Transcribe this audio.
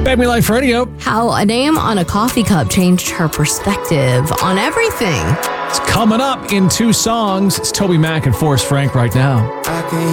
Family Life Radio. How a name on a coffee cup changed her perspective on everything. It's coming up in 2 songs. It's Toby Mac and Forrest Frank right now.